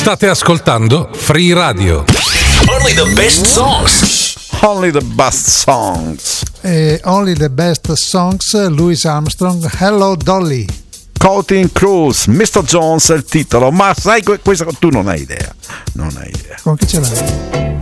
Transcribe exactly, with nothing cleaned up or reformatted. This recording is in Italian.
State ascoltando Free Radio. Only the best songs. Only the best songs. Eh, only the best songs. Louis Armstrong, Hello Dolly. Counting Crows, mister Jones è il titolo, ma sai questo tu non hai idea. Non hai idea. Con chi ce l'hai?